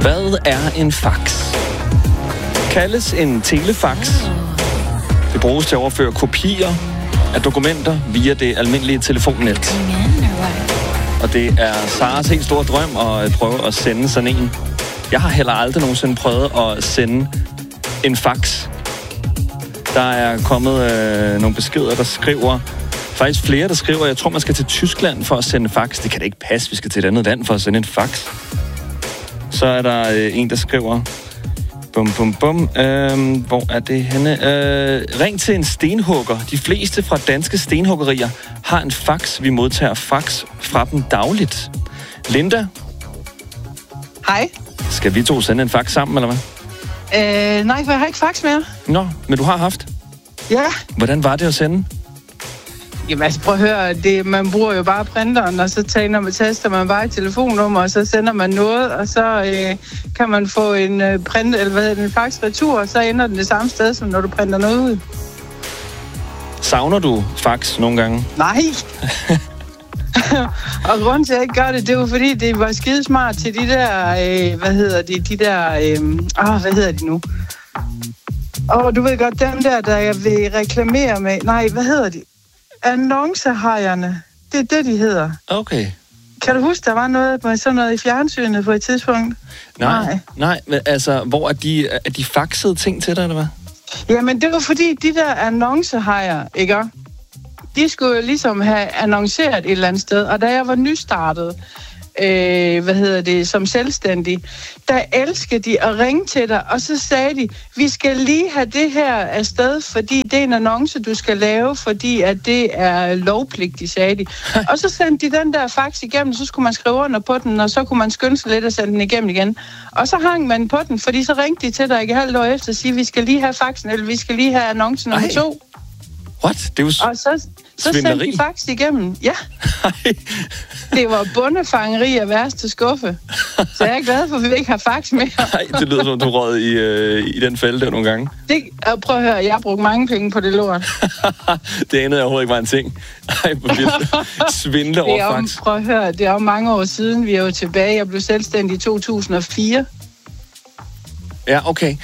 Hvad er en fax? Kaldes en telefax. Det bruges til at overføre kopier af dokumenter via det almindelige telefonnet. Og det er Saras helt store drøm at prøve at sende sådan en. Jeg har heller aldrig nogensinde prøvet at sende en fax. Der er kommet nogle beskeder, der skriver... Faktisk flere, der skriver, jeg tror, man skal til Tyskland for at sende fax. Det kan da ikke passe, vi skal til et andet land for at sende en fax. Så er der en, der skriver... Hvor er det henne? Ring til en stenhugger. De fleste fra danske stenhuggerier har en fax. Vi modtager fax fra dem dagligt. Linda? Hej. Skal vi to sende en fax sammen, eller hvad? Nej, for jeg har ikke fax mere. Nå, men du har haft? Ja. Hvordan var det at sende? Jamen altså, prøv at høre, man bruger jo bare printeren, og så taster man bare et telefonnummer, og så sender man noget, og så kan man få en en fax retur, og så ender den det samme sted, som når du printer noget ud. Savner du fax nogle gange? Nej. Og grunden til, at jeg ikke gør det, det var fordi, det var skidesmart til de der, hvad hedder de nu? Du ved godt, dem der jeg vil reklamere med, nej, hvad hedder de? Annoncehajerne. Det er det, de hedder. Okay. Kan du huske, der var noget med sådan noget i fjernsynet på et tidspunkt? Nej, men altså, hvor er de faxede ting til dig, eller hvad? Jamen, det var fordi, de der annoncehajer, ikke? De skulle jo ligesom have annonceret et eller andet sted, og da jeg var nystartet, som selvstændig, der elskede de at ringe til dig, og så sagde de, vi skal lige have det her afsted, fordi det er en annonce, du skal lave, fordi at det er lovpligtigt, sagde de. Og så sendte de den der fax igennem, så skulle man skrive under på den, og så kunne man skynde sig lidt og sende den igennem igen. Og så hang man på den, fordi så ringte de til dig ikke halvt år efter og sige, vi skal lige have faxen, eller vi skal lige have annonce nummer 2. What? Det er jo og så sendte de fax igennem. Ja. Det var bundefangeri af værste skuffe. Så jeg er glad for, at vi ikke har fax mere. Nej, det lyder som, du rød i den fælde der nogle gange. Prøv at høre, jeg har brugt mange penge på det lort. Det anede jeg overhovedet ikke var en ting. Ej, hvor vildt. Svindle over fax. Prøv at høre, det er jo mange år siden. Vi er jo tilbage. Jeg blev selvstændig i 2004. Ja, okay.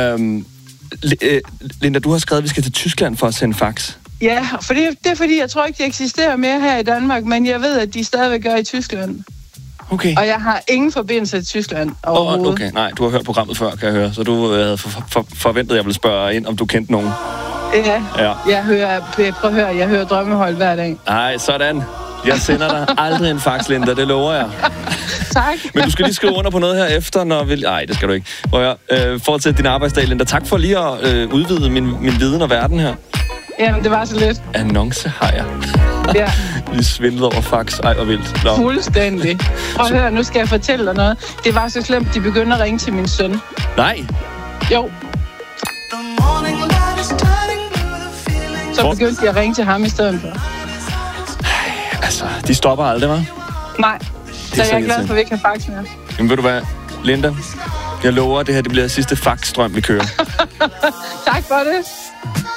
Linda, du har skrevet, at vi skal til Tyskland for at sende fax. Ja, for det er fordi, jeg tror ikke, de eksisterer mere her i Danmark, men jeg ved, at de stadigvæk gør i Tyskland. Okay. Og jeg har ingen forbindelse til Tyskland overhovedet. Okay, nej, du har hørt programmet før, kan jeg høre, så du havde forventet, at jeg ville spørge ind, om du kendte nogen. Ja. Prøv at høre, jeg hører Drømmehold hver dag. Nej, sådan. Jeg sender dig aldrig en fax, Linda, det lover jeg. Tak. Men du skal lige skrive under på noget her efter, når vi... Nej, det skal du ikke. Fortsæt din arbejdsdag, Linda. Tak for lige at udvide min viden og verden her. Jamen, det var så lidt. Annoncehajer. Ja. Vi svindlede over fax. Ej, hvor vildt. Nå. Fuldstændig. Prøv at høre, nu skal jeg fortælle dig noget. Det var så slemt, de begyndte at ringe til min søn. Nej. Jo. Så begyndte de at ringe til ham i stedet for. Altså, de stopper aldrig, hva'? Nej. Så jeg er glad for, at vi ikke har fax mere. Jamen, ved du hvad, Linda? Jeg lover, at det her det bliver sidste faxstrøm, vi kører. Tak for det.